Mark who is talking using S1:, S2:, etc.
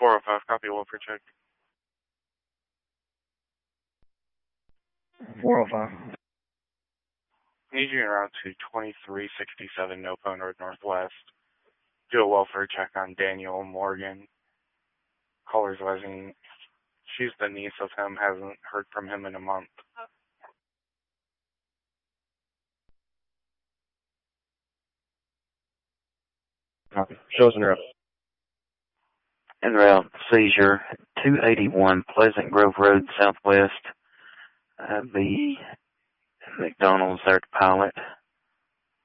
S1: 405, copy welfare check.
S2: 405.
S1: Need you en route to 2367 Nopo Road Northwest. Do a welfare check on Daniel Morgan. Caller's advising she's the niece of him, hasn't heard from him in a month.
S2: Copy. Show us en route.
S3: En route, seizure, 281 Pleasant Grove Road Southwest. Be McDonald's there to Pilot.